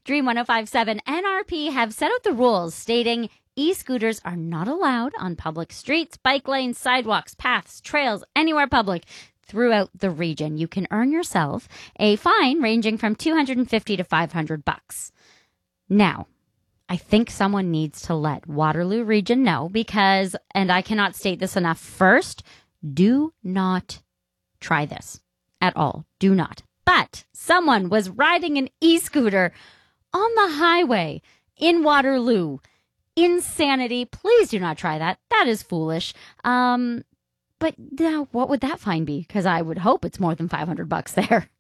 Dream 1057 NRP have set out the rules stating e-scooters are not allowed on public streets, bike lanes, sidewalks, paths, trails, anywhere public throughout the region. You can earn yourself a fine ranging from $250 to $500. Now, I think someone needs to let Waterloo Region know because, and I cannot state this enough, first, do not try this at all. Do not. But someone was riding an e-scooter on the highway in Waterloo. Insanity. Please do not try that. That is foolish. But now what would that fine be? Because I would hope it's more than $500 there.